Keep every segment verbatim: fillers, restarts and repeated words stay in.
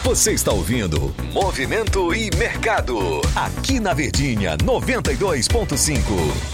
Você está ouvindo Movimento e Mercado, aqui na Verdinha noventa e dois ponto cinco.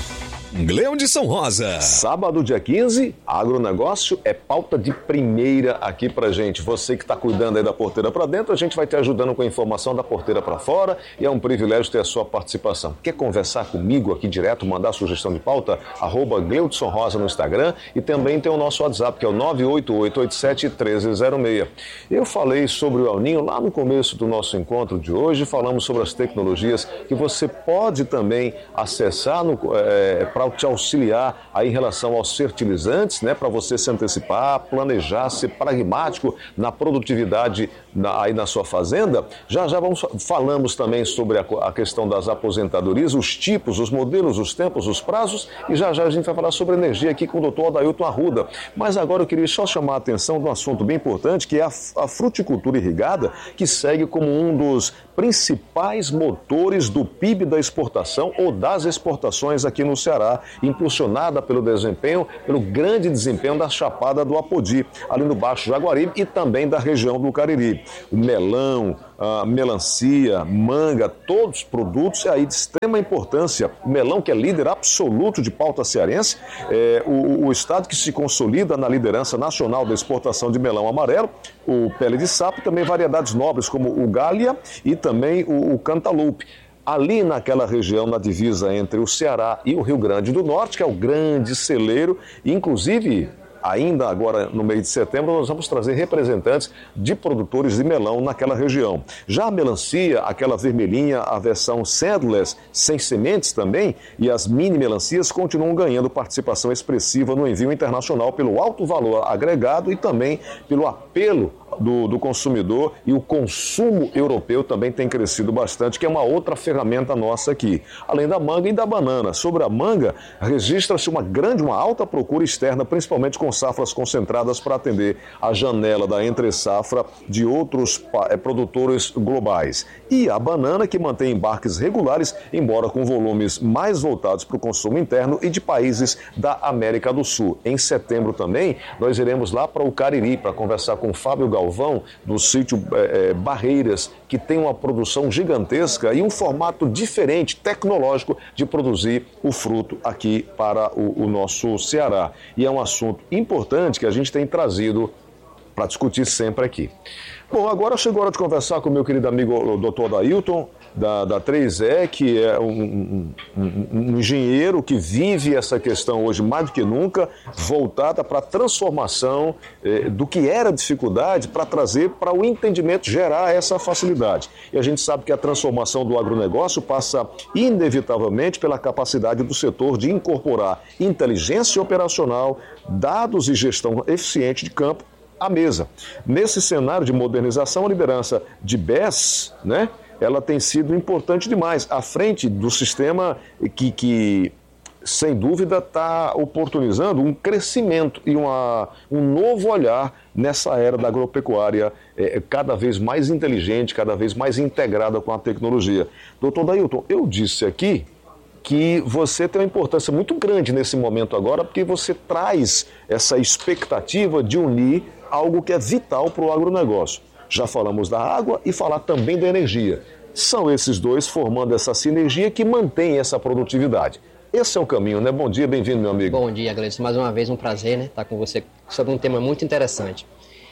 Gleudson Rosa. Sábado, dia quinze, agronegócio é pauta de primeira aqui pra gente. Você que está cuidando aí da porteira para dentro, a gente vai te ajudando com a informação da porteira para fora e é um privilégio ter a sua participação. Quer conversar comigo aqui direto, mandar sugestão de pauta? Arroba Gleudson Rosa no Instagram e também tem o nosso WhatsApp, que é o nove oito oito oito sete um três zero seis. Eu falei sobre o El Ninho lá no começo do nosso encontro de hoje, falamos sobre as tecnologias que você pode também acessar no, é, para te auxiliar aí em relação aos fertilizantes, né, para você se antecipar, planejar, ser pragmático na produtividade na, aí na sua fazenda. Já já vamos, falamos também sobre a, a questão das aposentadorias, os tipos, os modelos, os tempos, os prazos, e já já a gente vai falar sobre energia aqui com o doutor Adailton Arruda. Mas agora eu queria só chamar a atenção de um assunto bem importante, que é a, a fruticultura irrigada, que segue como um dos principais motores do P I B da exportação ou das exportações aqui no Ceará, impulsionada pelo desempenho, pelo grande desempenho da Chapada do Apodi, ali no Baixo Jaguaribe e também da região do Cariri. O melão, a melancia, manga, todos produtos aí de extrema importância. O melão, que é líder absoluto de pauta cearense, é o, o estado que se consolida na liderança nacional da exportação de melão amarelo, o pele de sapo, também variedades nobres como o Gália e também o, o Cantaloupe. Ali naquela região, na divisa entre o Ceará e o Rio Grande do Norte, que é o grande celeiro, inclusive, ainda agora no mês de setembro, nós vamos trazer representantes de produtores de melão naquela região. Já a melancia, aquela vermelhinha, a versão seedless, sem sementes também, e as mini melancias continuam ganhando participação expressiva no envio internacional pelo alto valor agregado e também pelo apelo Do, do consumidor, e o consumo europeu também tem crescido bastante, que é uma outra ferramenta nossa aqui. Além da manga e da banana. Sobre a manga, registra-se uma grande, uma alta procura externa, principalmente com safras concentradas para atender a janela da entre-safra de outros é, produtores globais. E a banana, que mantém embarques regulares, embora com volumes mais voltados para o consumo interno e de países da América do Sul. Em setembro também, nós iremos lá para o Cariri para conversar com o Fábio Galvão, do sítio é, Barreiras, que tem uma produção gigantesca e um formato diferente, tecnológico, de produzir o fruto aqui para o, o nosso Ceará. E é um assunto importante que a gente tem trazido para discutir sempre aqui. Bom, agora chegou a hora de conversar com o meu querido amigo o doutor Adailton, da, da três E, que é um, um, um, um engenheiro que vive essa questão hoje mais do que nunca, voltada para a transformação eh, do que era dificuldade para trazer para o entendimento, gerar essa facilidade. E a gente sabe que a transformação do agronegócio passa inevitavelmente pela capacidade do setor de incorporar inteligência operacional, dados e gestão eficiente de campo à mesa. Nesse cenário de modernização, a liderança de B E S, né, ela tem sido importante demais, à frente do sistema que, que sem dúvida, está oportunizando um crescimento e uma, um novo olhar nessa era da agropecuária é, cada vez mais inteligente, cada vez mais integrada com a tecnologia. Doutor Adailton, eu disse aqui que você tem uma importância muito grande nesse momento agora, porque você traz essa expectativa de unir algo que é vital para o agronegócio. Já falamos da água e falar também da energia. São esses dois formando essa sinergia que mantém essa produtividade. Esse é o caminho, né? Bom dia, bem-vindo, meu amigo. Bom dia, Gleudson. Mais uma vez um prazer, né, estar com você sobre um tema muito interessante.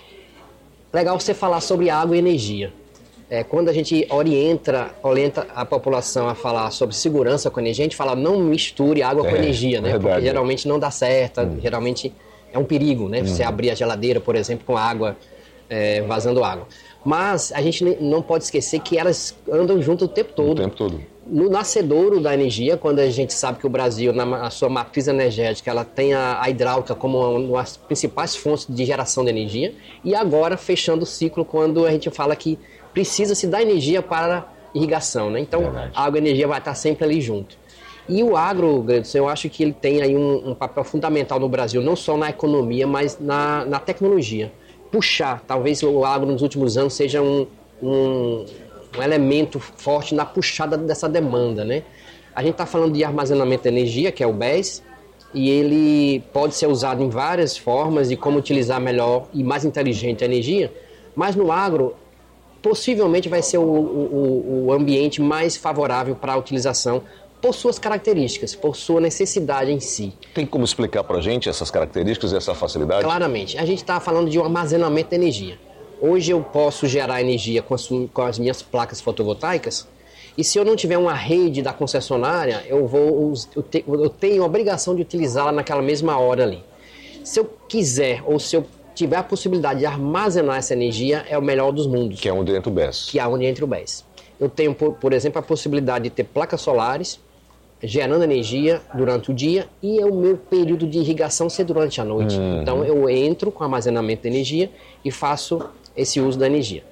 Legal você falar sobre água e energia. É, quando a gente orienta, orienta a população a falar sobre segurança com energia, a gente fala não misture água é, com energia, né? Verdade. Porque geralmente não dá certo, hum. geralmente é um perigo, né? Hum. Você abrir a geladeira, por exemplo, com água, é, vazando água. Mas a gente não pode esquecer que elas andam junto o tempo todo. O tempo todo. No nascedouro da energia, quando a gente sabe que o Brasil, na, na sua matriz energética, ela tem a, a hidráulica como uma das principais fontes de geração de energia, e agora fechando o ciclo quando a gente fala que precisa-se da energia para irrigação, né? Então, Verdade. A água e a energia vai estar sempre ali junto. E o agro, Gleudson, eu acho que ele tem aí um, um papel fundamental no Brasil, não só na economia, mas na, na tecnologia. Puxar, talvez o agro nos últimos anos seja um, um, um elemento forte na puxada dessa demanda, né? A gente está falando de armazenamento de energia, que é o B E S, e ele pode ser usado em várias formas de como utilizar melhor e mais inteligente a energia, mas no agro, possivelmente vai ser o, o, o ambiente mais favorável para a utilização por suas características, por sua necessidade em si. Tem como explicar para a gente essas características e essa facilidade? Claramente. A gente está falando de um armazenamento de energia. Hoje eu posso gerar energia com as, com as minhas placas fotovoltaicas, e se eu não tiver uma rede da concessionária, eu, vou, eu, te, eu tenho a obrigação de utilizá-la naquela mesma hora ali. Se eu quiser, ou se eu tiver a possibilidade de armazenar essa energia, é o melhor dos mundos. Que é onde entra o B E S. Que é onde entra o B E S. Eu tenho, por, por exemplo, a possibilidade de ter placas solares gerando energia durante o dia e o meu período de irrigação ser durante a noite. Uhum. Então eu entro com armazenamento de energia e faço esse uso da energia.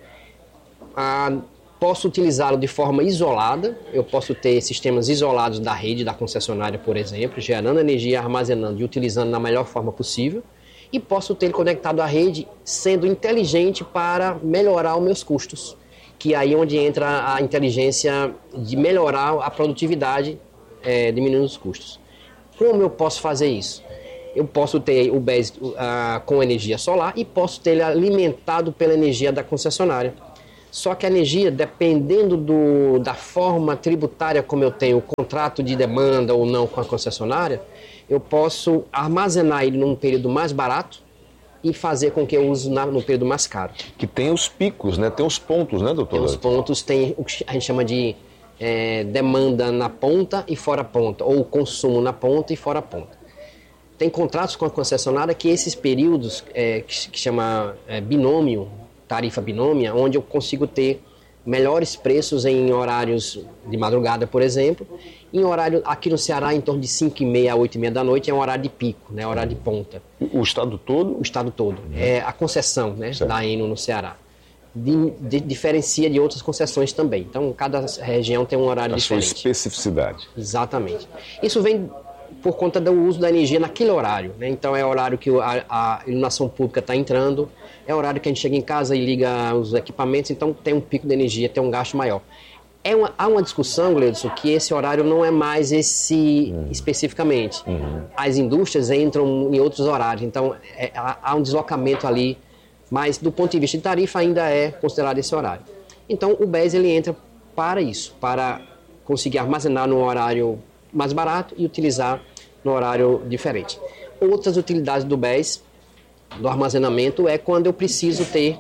Ah, posso utilizá-lo de forma isolada, eu posso ter sistemas isolados da rede da concessionária, por exemplo, gerando energia, armazenando e utilizando na melhor forma possível, e posso ter ele conectado à rede sendo inteligente para melhorar os meus custos, que é aí onde entra a inteligência de melhorar a produtividade, É, diminuindo os custos. Como eu posso fazer isso? Eu posso ter o B E S uh, com energia solar e posso ter ele alimentado pela energia da concessionária. Só que a energia, dependendo do, da forma tributária como eu tenho o contrato de demanda ou não com a concessionária, eu posso armazenar ele num período mais barato e fazer com que eu use na, no período mais caro. Que tem os picos, né? Tem os pontos, né, doutor? Tem os pontos, tem o que a gente chama de É, demanda na ponta e fora ponta, ou consumo na ponta e fora ponta. Tem contratos com a concessionária que esses períodos, é, que, que chama é, binômio, tarifa binômia, onde eu consigo ter melhores preços em horários de madrugada, por exemplo. Em horário, aqui no Ceará, em torno de cinco e meia a oito e meia da noite, é um horário de pico, né, horário de ponta. O estado todo? O estado todo. Uhum. É a concessão, né, da Enel no Ceará. De, de, diferencia de outras concessões também. Então, cada região tem um horário a diferente. A sua especificidade. Exatamente. Isso vem por conta do uso da energia naquele horário, né? Então, é o horário que a, a iluminação pública está entrando, é o horário que a gente chega em casa e liga os equipamentos, então tem um pico de energia, tem um gasto maior. É uma, há uma discussão, Gleudson, que esse horário não é mais esse uhum. especificamente. Uhum. As indústrias entram em outros horários, então é, há, há um deslocamento ali, mas do ponto de vista de tarifa ainda é considerado esse horário. Então o B E S ele entra para isso, para conseguir armazenar no horário mais barato e utilizar no horário diferente. Outras utilidades do B E S, do armazenamento, é quando eu preciso ter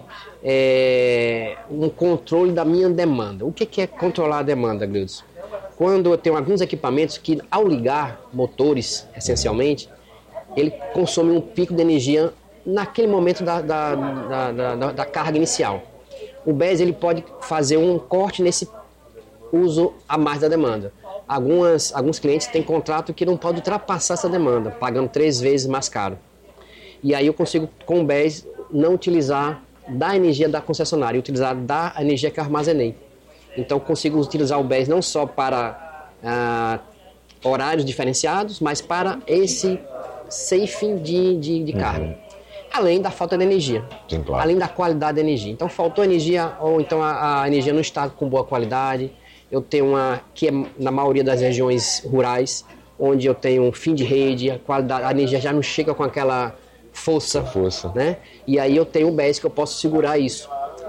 é, um controle da minha demanda. O que, que é controlar a demanda, Gleudson? Quando eu tenho alguns equipamentos que, ao ligar motores, essencialmente, ele consome um pico de energia naquele momento da, da, da, da, da carga inicial. O B E S ele pode fazer um corte nesse uso a mais da demanda. Algumas, alguns clientes têm contrato que não pode ultrapassar essa demanda, pagando três vezes mais caro. E aí eu consigo, com o B E S, não utilizar da energia da concessionária, utilizar da energia que eu armazenei. Então eu consigo utilizar o B E S não só para ah, horários diferenciados, mas para esse safing de, de, de carga. Uhum. Além da falta de energia, Sim, claro. Além da qualidade da energia. Então faltou energia, ou então a, a energia não está com boa qualidade. Eu tenho uma, que é na maioria das regiões rurais, onde eu tenho um fim de rede, a, qualidade, a energia já não chega com aquela força, força. Né? E aí eu tenho o B E S que eu posso segurar isso.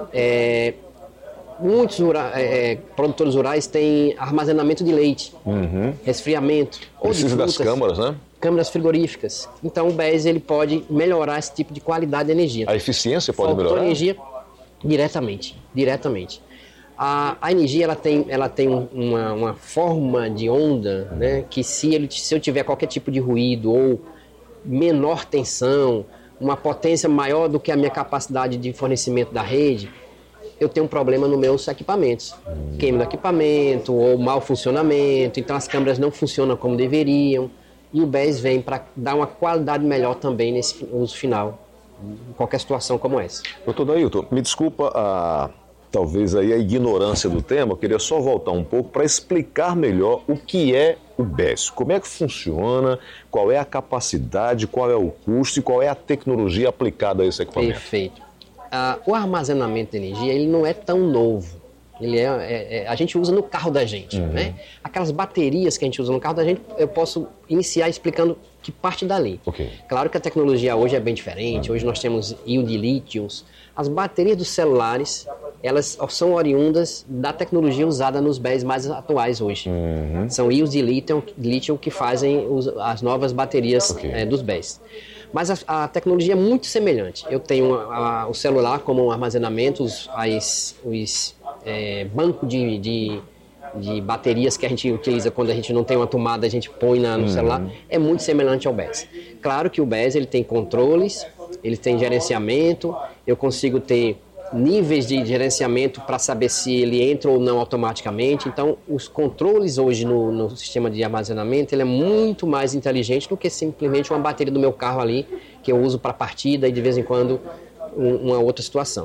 É, muitos rura, é, produtores rurais têm armazenamento de leite, uhum. resfriamento. Precisa ou de frutas, das câmaras, né? Câmaras frigoríficas. Então o B E S ele pode melhorar esse tipo de qualidade de energia. A eficiência pode Faltou melhorar? energia diretamente, diretamente. A, a energia ela tem, ela tem uma, uma forma de onda, né, que se, ele, se eu tiver qualquer tipo de ruído ou menor tensão, uma potência maior do que a minha capacidade de fornecimento da rede, eu tenho um problema nos meus equipamentos. Hum. Queima do equipamento ou mau funcionamento, então as câmeras não funcionam como deveriam. E o B E S vem para dar uma qualidade melhor também nesse uso final, em qualquer situação como essa. Doutor Dailton, me desculpa a, talvez aí a ignorância do tema, eu queria só voltar um pouco para explicar melhor o que é o B E S, como é que funciona, qual é a capacidade, qual é o custo e qual é a tecnologia aplicada a esse equipamento. Perfeito. Ah, o armazenamento de energia ele não é tão novo. Ele é, é, é, a gente usa no carro da gente, uhum. né? Aquelas baterias que a gente usa no carro da gente, eu posso iniciar explicando que parte dali. Okay. Claro que a tecnologia hoje é bem diferente, hoje nós temos íon de lítios. As baterias dos celulares, elas são oriundas da tecnologia usada nos B E S mais atuais hoje. Uhum. São íons de lítio, lítio que fazem os, as novas baterias okay. é, dos B E S. Mas a, a tecnologia é muito semelhante. Eu tenho a, a, o celular como um armazenamento, os, as, os é, bancos de, de, de baterias que a gente utiliza quando a gente não tem uma tomada, a gente põe na, no uhum. celular, é muito semelhante ao B E S. Claro que o B E S ele tem controles, ele tem gerenciamento, eu consigo ter níveis de gerenciamento para saber se ele entra ou não automaticamente. Então, os controles hoje no, no sistema de armazenamento ele é muito mais inteligente do que simplesmente uma bateria do meu carro ali, que eu uso para partida e de vez em quando um, uma outra situação.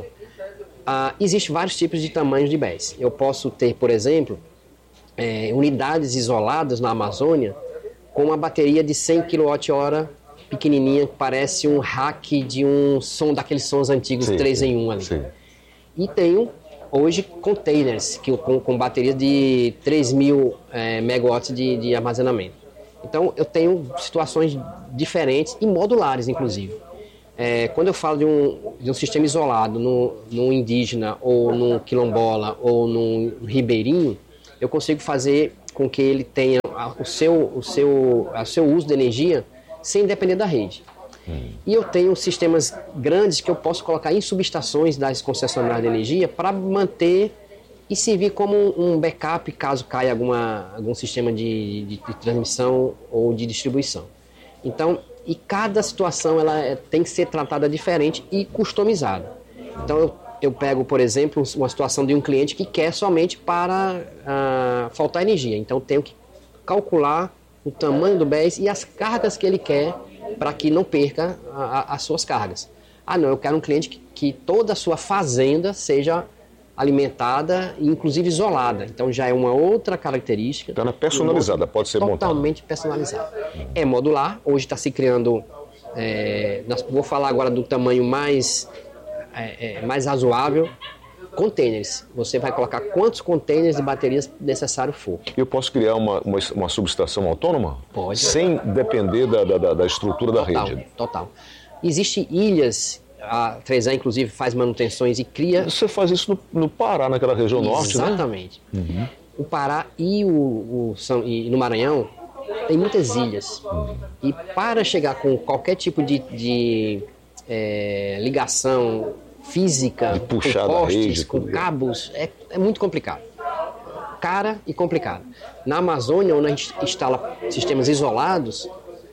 Ah, Existem vários tipos de tamanhos de B E S. Eu posso ter, por exemplo, é, unidades isoladas na Amazônia com uma bateria de cem quilowatt-hora pequenininha, que parece um rack de um som, daqueles sons antigos sim, três em um ali. Sim. E tenho hoje containers que, com, com bateria de três mil é, megawatts de, de armazenamento. Então eu tenho situações diferentes e modulares, inclusive. É, quando eu falo de um, de um sistema isolado no, no indígena ou no quilombola ou no ribeirinho, eu consigo fazer com que ele tenha o seu, o seu, o seu uso de energia sem depender da rede. Hum. E eu tenho sistemas grandes que eu posso colocar em subestações das concessionárias de energia para manter e servir como um backup caso caia alguma, algum sistema de, de, de transmissão ou de distribuição. Então, e cada situação ela é, tem que ser tratada diferente e customizada. Então, eu, eu pego, por exemplo, uma situação de um cliente que quer somente para uh, faltar energia. Então, eu tenho que calcular o tamanho do B E S e as cargas que ele quer para que não perca a, a, as suas cargas. Ah, não, eu quero um cliente que, que toda a sua fazenda seja alimentada e inclusive isolada. Então já é uma outra característica. Então é personalizada, um pode ser montada. Totalmente personalizada. Uhum. É modular, hoje está se criando, é, nós, vou falar agora do tamanho mais, é, é, mais razoável, containers. Você vai colocar quantos containers de baterias necessário for. Eu posso criar uma, uma, uma subestação autônoma? Pode. Sem depender da, da, da estrutura da total, rede? Total. Existem ilhas, a três A inclusive faz manutenções e cria... Você faz isso no, no Pará, naquela região norte, né? Exatamente. Uhum. O Pará e, o, o São, e no Maranhão tem muitas ilhas. Uhum. E para chegar com qualquer tipo de, de é, ligação física, de puxar com postes, rede, com cabos, é, é muito complicado. Cara e complicado. Na Amazônia, onde a gente instala sistemas isolados,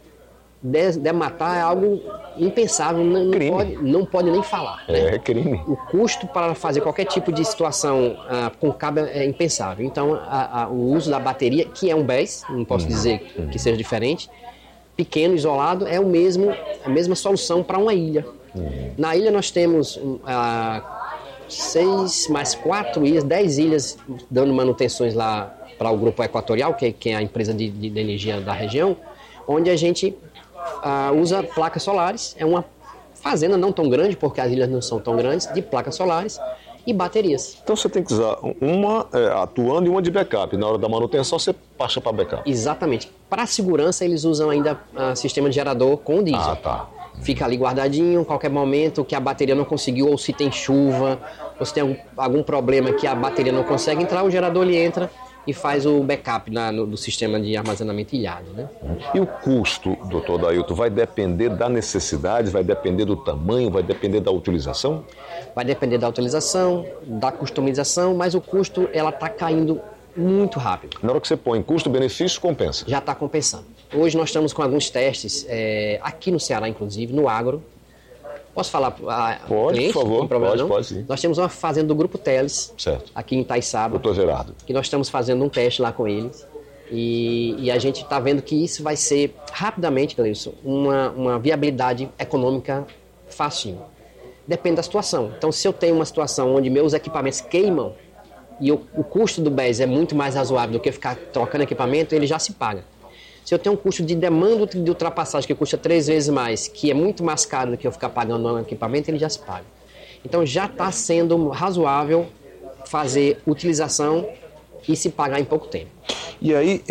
dematar é algo impensável, não, não, pode, não pode nem falar. É, né? crime. O custo para fazer qualquer tipo de situação ah, com cabo é impensável. Então, a, a, o uso da bateria, que é um B E S, não posso uhum. dizer uhum. que seja diferente, pequeno, isolado, é o mesmo, a mesma solução para uma ilha. Uhum. Na ilha nós temos ah, seis mais quatro ilhas, dez ilhas dando manutenções lá para o Grupo Equatorial, que, que é a empresa de, de, de energia da região, onde a gente Uh, usa placas solares, é uma fazenda não tão grande, porque as ilhas não são tão grandes, de placas solares e baterias. Então você tem que usar uma é, atuando e uma de backup. Na hora da manutenção você passa para backup. Exatamente. Para segurança eles usam ainda uh, sistema de gerador com diesel. Ah, tá. Fica ali guardadinho, qualquer momento que a bateria não conseguiu, ou se tem chuva, ou se tem algum, algum problema que a bateria não consegue entrar, o gerador ele entra e faz o backup na, no, do sistema de armazenamento ilhado, né? E o custo, doutor Dailton, vai depender da necessidade, vai depender do tamanho, vai depender da utilização? Vai depender da utilização, da customização, mas o custo ela está caindo muito rápido. Na hora que você põe custo-benefício, compensa? Já está compensando. Hoje nós estamos com alguns testes, é, aqui no Ceará, inclusive, no agro. Posso falar a Pode, cliente? por favor. Pode, não? pode sim. Nós temos uma fazenda do Grupo Teles, certo, aqui em Itaiçaba. doutor Gerardo. Que nós estamos fazendo um teste lá com eles. E, e a gente está vendo que isso vai ser, rapidamente, Gleison, uma, uma viabilidade econômica fácil. Depende da situação. Então, se eu tenho uma situação onde meus equipamentos queimam e o, o custo do B E S é muito mais razoável do que eu ficar trocando equipamento, ele já se paga. Se eu tenho um custo de demanda de ultrapassagem que custa três vezes mais, que é muito mais caro do que eu ficar pagando no equipamento, ele já se paga. Então já está sendo razoável fazer utilização e se pagar em pouco tempo. E aí eu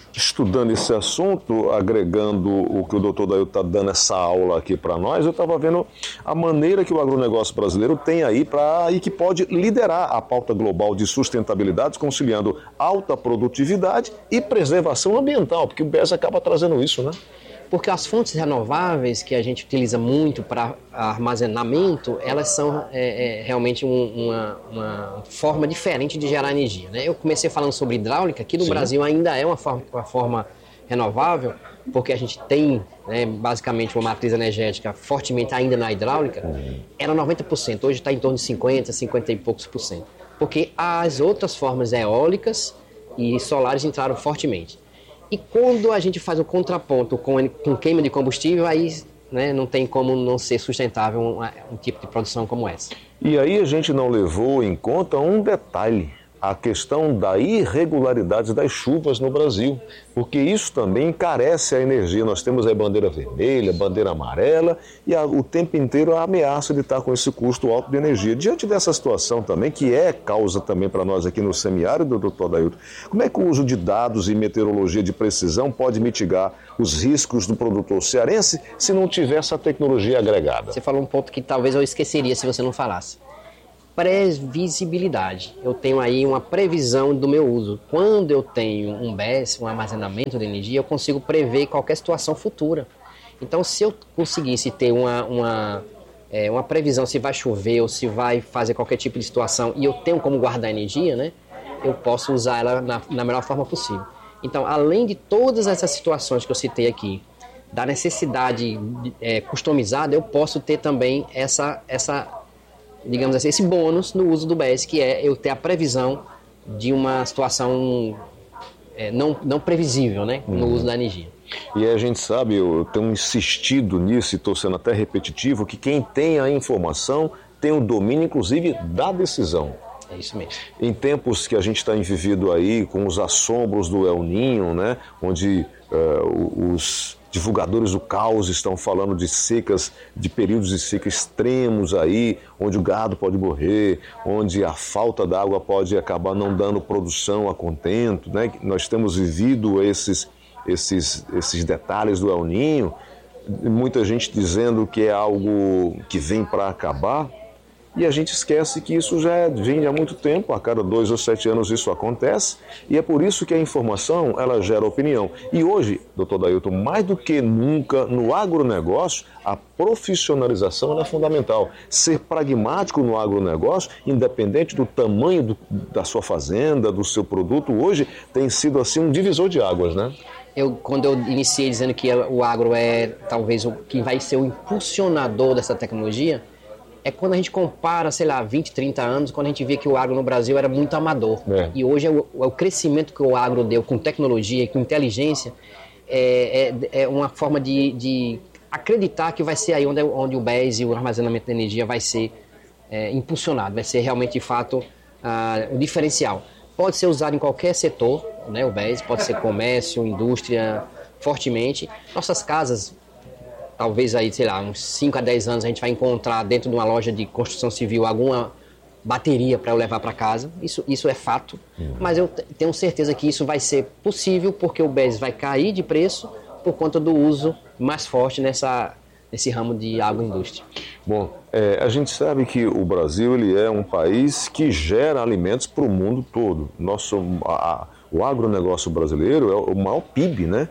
estudando esse assunto, agregando o que o doutor Dailton está dando essa aula aqui para nós, eu estava vendo a maneira que o agronegócio brasileiro tem aí para e que pode liderar a pauta global de sustentabilidade, conciliando alta produtividade e preservação ambiental, porque o B E S acaba trazendo isso, né? Porque as fontes renováveis que a gente utiliza muito para armazenamento, elas são é, é, realmente um, uma, uma forma diferente de gerar energia, né? Eu comecei falando sobre hidráulica, aqui no Sim. Brasil ainda é uma forma, uma forma renovável, porque a gente tem, né, basicamente uma matriz energética fortemente ainda na hidráulica, uhum. Era noventa por cento, hoje está em torno de cinquenta, cinquenta e poucos por cento. Porque as outras formas eólicas e solares entraram fortemente. E quando a gente faz o contraponto com, com queima de combustível, aí, né, não tem como não ser sustentável um, um tipo de produção como essa. E aí a gente não levou em conta um detalhe, a questão da irregularidade das chuvas no Brasil, porque isso também encarece a energia. Nós temos a bandeira vermelha, bandeira amarela e a, o tempo inteiro a ameaça de estar com esse custo alto de energia. Diante dessa situação também, que é causa também para nós aqui no semiárido, doutor Dailton, como é que o uso de dados e meteorologia de precisão pode mitigar os riscos do produtor cearense se não tiver essa tecnologia agregada? Você falou um ponto que talvez eu esqueceria se você não falasse. Previsibilidade. Eu tenho aí uma previsão do meu uso. Quando eu tenho um B E S, um armazenamento de energia, eu consigo prever qualquer situação futura. Então, se eu conseguisse ter uma, uma, é, uma previsão se vai chover ou se vai fazer qualquer tipo de situação e eu tenho como guardar energia, né, eu posso usar ela na, na melhor forma possível. Então, além de todas essas situações que eu citei aqui, da necessidade é, customizada, eu posso ter também essa... essa digamos assim, esse bônus no uso do B E S, que é eu ter a previsão de uma situação é, não, não previsível, né, no uhum. uso da energia. E a gente sabe, eu tenho insistido nisso e estou sendo até repetitivo, que quem tem a informação tem o domínio, inclusive, da decisão. É isso mesmo. Em tempos que a gente está vivido aí, com os assombros do El Niño, né, onde uh, os divulgadores do caos estão falando de secas, de períodos de seca extremos aí, onde o gado pode morrer, onde a falta d'água pode acabar não dando produção a contento, né? Nós temos vivido esses, esses, esses detalhes do El Niño, muita gente dizendo que é algo que vem para acabar, e a gente esquece que isso já vem há muito tempo, a cada dois ou sete anos isso acontece, e é por isso que a informação, ela gera opinião. E hoje, doutor Dailton, mais do que nunca, no agronegócio, a profissionalização ela é fundamental. Ser pragmático no agronegócio, independente do tamanho do, da sua fazenda, do seu produto, hoje tem sido assim um divisor de águas, né? Eu, quando eu iniciei dizendo que o agro é talvez o que vai ser o impulsionador dessa tecnologia, é quando a gente compara, sei lá, vinte, trinta anos, quando a gente vê que o agro no Brasil era muito amador. É. E hoje é o, é o crescimento que o agro deu com tecnologia e com inteligência, é, é, é uma forma de, de acreditar que vai ser aí onde, onde o B E S e o armazenamento de energia vai ser é, impulsionado, vai ser realmente, de fato, ah, o diferencial. Pode ser usado em qualquer setor, né, o B E S, pode ser comércio, indústria, fortemente. Nossas casas... Talvez aí, sei lá, uns cinco a dez anos a gente vai encontrar dentro de uma loja de construção civil alguma bateria para eu levar para casa. Isso, isso é fato. Uhum. Mas eu tenho certeza que isso vai ser possível porque o B E S vai cair de preço por conta do uso mais forte nessa, nesse ramo de agroindústria. Bom, é, a gente sabe que o Brasil ele é um país que gera alimentos para o mundo todo. Nosso, a, a, o agronegócio brasileiro é o maior P I B, né?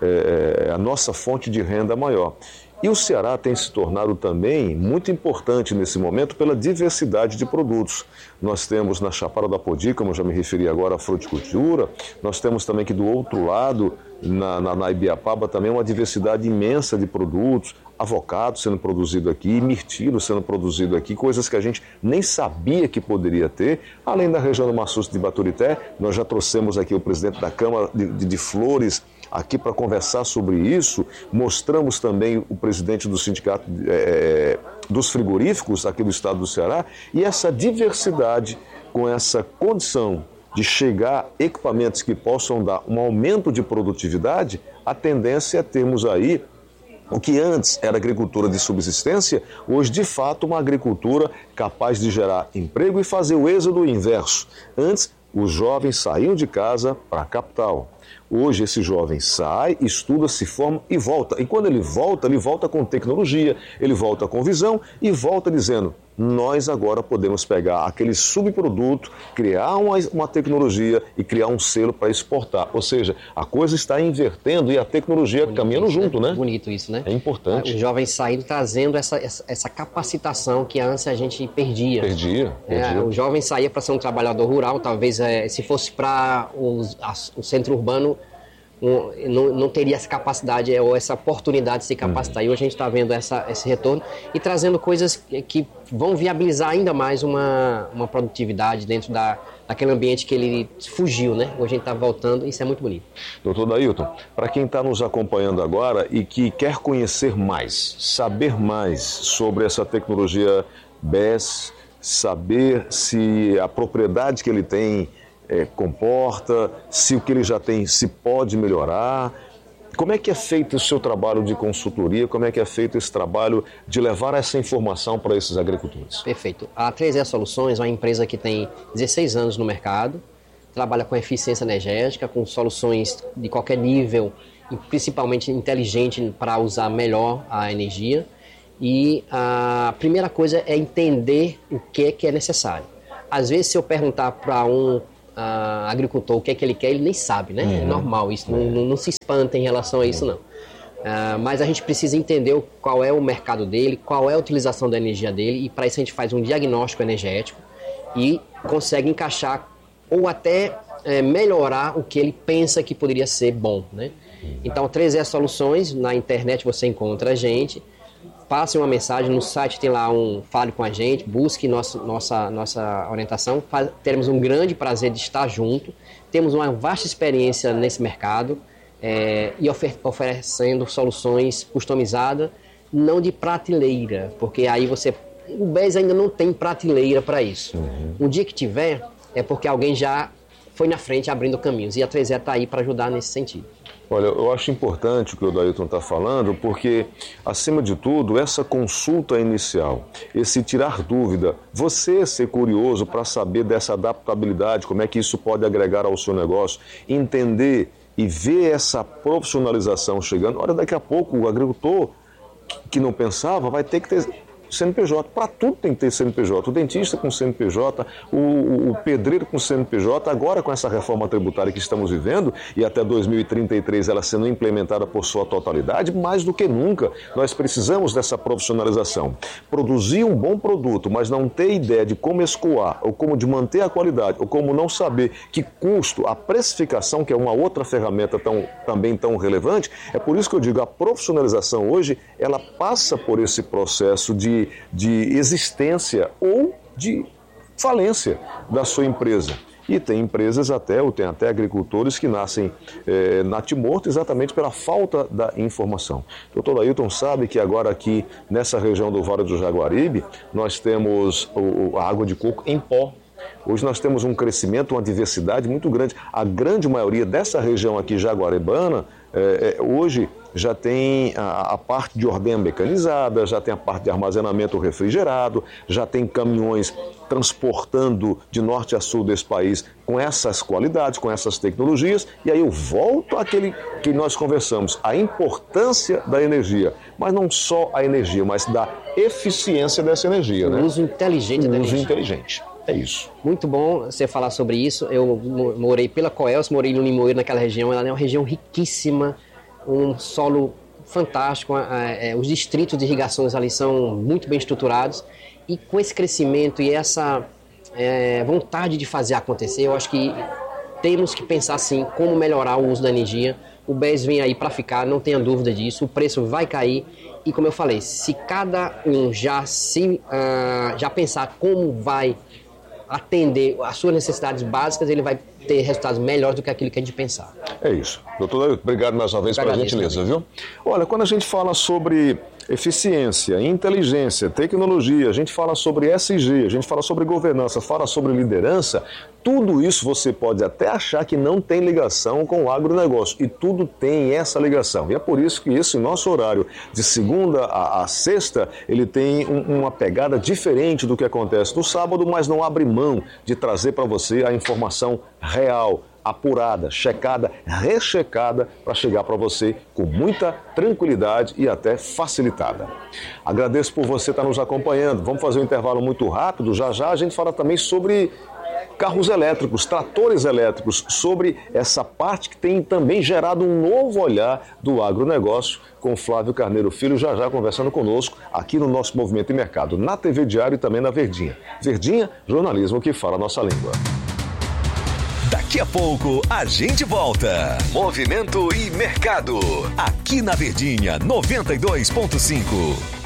É a nossa fonte de renda maior. E o Ceará tem se tornado também muito importante nesse momento pela diversidade de produtos. Nós temos na Chapada da Apodi, como eu já me referi agora, a fruticultura. Nós temos também que do outro lado, na, na, na Ibiapaba, também uma diversidade imensa de produtos. Avocado sendo produzido aqui, mirtilo sendo produzido aqui, coisas que a gente nem sabia que poderia ter. Além da região do Maçusto de Baturité, nós já trouxemos aqui o presidente da Câmara de, de, de Flores aqui para conversar sobre isso. Mostramos também o presidente do sindicato é, dos frigoríficos aqui do estado do Ceará. E essa diversidade, com essa condição de chegar equipamentos que possam dar um aumento de produtividade, a tendência é termos aí o que antes era agricultura de subsistência, hoje de fato uma agricultura capaz de gerar emprego e fazer o êxodo inverso. Antes os jovens saíam de casa para a capital. Hoje esse jovem sai, estuda, se forma e volta. E quando ele volta, ele volta com tecnologia, ele volta com visão e volta dizendo: nós agora podemos pegar aquele subproduto, criar uma, uma tecnologia e criar um selo para exportar. Ou seja, a coisa está invertendo e a tecnologia bonito caminhando isso, junto, né? né? Bonito isso, né? É importante. Os jovens saindo trazendo essa, essa, essa capacitação que antes a gente perdia. Perdia. perdia. É, o jovem saía para ser um trabalhador rural, talvez é, se fosse para o centro urbano, um, não, não teria essa capacidade ou essa oportunidade de se capacitar. Uhum. E hoje a gente está vendo essa, esse retorno e trazendo coisas que, que vão viabilizar ainda mais uma, uma produtividade dentro da, daquele ambiente que ele fugiu, né? Hoje a gente está voltando e isso é muito bonito. Doutor Dailton, para quem está nos acompanhando agora e que quer conhecer mais, saber mais sobre essa tecnologia B E S, saber se a propriedade que ele tem é, comporta, se o que ele já tem se pode melhorar. Como é que é feito o seu trabalho de consultoria? Como é que é feito esse trabalho de levar essa informação para esses agricultores? Perfeito. A três E Soluções é uma empresa que tem dezesseis anos no mercado, trabalha com eficiência energética, com soluções de qualquer nível, e principalmente inteligente para usar melhor a energia. E a primeira coisa é entender o que é, que é necessário. Às vezes, se eu perguntar para um Uh, agricultor o que é que ele quer, ele nem sabe, né? Uhum. É normal isso, não, não, não se espanta em relação a isso, não. Uh, mas a gente precisa entender qual é o mercado dele, qual é a utilização da energia dele, e para isso a gente faz um diagnóstico energético e consegue encaixar ou até é, melhorar o que ele pensa que poderia ser bom, né? Então, três E Soluções, na internet você encontra a gente, passe uma mensagem, no site tem lá um fale com a gente, busque nosso, nossa, nossa orientação, faz, teremos um grande prazer de estar junto, temos uma vasta experiência nesse mercado é, e ofer- oferecendo soluções customizadas, não de prateleira, porque aí você, o B E S ainda não tem prateleira para isso. Uhum. Um dia que tiver, é porque alguém já foi na frente abrindo caminhos e a três E está aí para ajudar nesse sentido. Olha, eu acho importante o que o Dailton está falando, porque, acima de tudo, essa consulta inicial, esse tirar dúvida, você ser curioso para saber dessa adaptabilidade, como é que isso pode agregar ao seu negócio, entender e ver essa profissionalização chegando. Olha, daqui a pouco o agricultor que não pensava vai ter que ter C N P J. Para tudo tem que ter C N P J. O dentista com C N P J, o, o pedreiro com C N P J. Agora, com essa reforma tributária que estamos vivendo, e até dois mil e trinta e três ela sendo implementada por sua totalidade, mais do que nunca, nós precisamos dessa profissionalização. Produzir um bom produto, mas não ter ideia de como escoar, ou como de manter a qualidade, ou como não saber que custo, a precificação, que é uma outra ferramenta tão, também tão relevante, é por isso que eu digo, a profissionalização hoje, ela passa por esse processo de de existência ou de falência da sua empresa. E tem empresas até, ou tem até agricultores que nascem é, natimorto exatamente pela falta da informação. Doutor Dailton sabe que agora aqui nessa região do Vale do Jaguaribe, nós temos o, a água de coco em pó. Hoje nós temos um crescimento, uma diversidade muito grande. A grande maioria dessa região aqui jaguaribana, é, é, hoje já tem a, a parte de ordenha mecanizada, já tem a parte de armazenamento refrigerado, já tem caminhões transportando de norte a sul desse país com essas qualidades, com essas tecnologias. E aí eu volto àquele que nós conversamos, a importância da energia. Mas não só a energia, mas da eficiência dessa energia. O né? uso inteligente o da uso energia. inteligente. É isso. Muito bom você falar sobre isso. Eu morei pela Coelce, morei no Limoeiro, naquela região. Ela é uma região riquíssima, um solo fantástico. É, é, os distritos de irrigações ali são muito bem estruturados. E com esse crescimento e essa é, vontade de fazer acontecer, eu acho que temos que pensar assim, como melhorar o uso da energia. O B E S vem aí para ficar, não tenha dúvida disso. O preço vai cair. E como eu falei, se cada um já, se, uh, já pensar como vai atender às suas necessidades básicas, ele vai ter resultados melhores do que aquilo que a gente pensar. É isso. Doutor Dailton, obrigado mais uma vez pela gentileza, viu? Olha, quando a gente fala sobre eficiência, inteligência, tecnologia, a gente fala sobre S G, a gente fala sobre governança, fala sobre liderança, tudo isso você pode até achar que não tem ligação com o agronegócio, e tudo tem essa ligação. E é por isso que esse nosso horário, de segunda a, a sexta, ele tem um, uma pegada diferente do que acontece no sábado, mas não abre mão de trazer para você a informação real, apurada, checada, rechecada, para chegar para você com muita tranquilidade e até facilitada. Agradeço por você estar nos acompanhando. Vamos fazer um intervalo muito rápido. Já já a gente fala também sobre carros elétricos, tratores elétricos, sobre essa parte que tem também gerado um novo olhar do agronegócio, com Flávio Carneiro Filho, já já conversando conosco aqui no nosso Movimento e Mercado, na T V Diário e também na Verdinha. Verdinha, jornalismo que fala a nossa língua. Daqui a pouco a gente volta. Movimento e Mercado, aqui na Verdinha noventa e dois ponto cinco.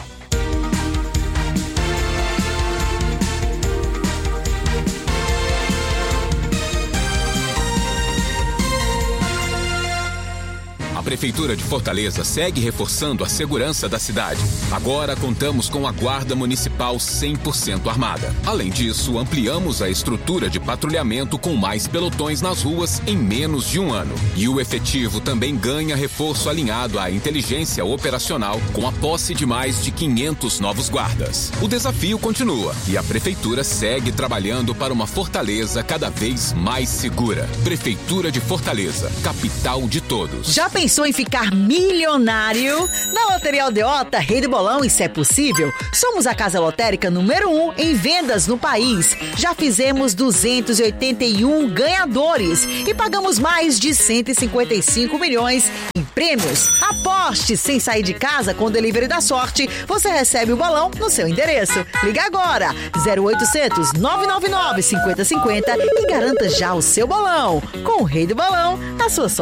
A Prefeitura de Fortaleza segue reforçando a segurança da cidade. Agora contamos com a Guarda Municipal cem por cento armada. Além disso, ampliamos a estrutura de patrulhamento com mais pelotões nas ruas em menos de um ano. E o efetivo também ganha reforço alinhado à inteligência operacional, com a posse de mais de quinhentos novos guardas. O desafio continua e a Prefeitura segue trabalhando para uma Fortaleza cada vez mais segura. Prefeitura de Fortaleza, capital de todos. Já pensou em ficar milionário? Na Loteria Aldeota, Rei do Bolão, isso é possível? Somos a casa lotérica número um em vendas no país. Já fizemos duzentos e oitenta e um ganhadores e pagamos mais de cento e cinquenta e cinco milhões em prêmios. Aposte sem sair de casa com o Delivery da Sorte. Você recebe o bolão no seu endereço. Liga agora, zero oitocentos, nove nove nove, cinquenta cinquenta e garanta já o seu bolão. Com o Rei do Bolão, a sua sorte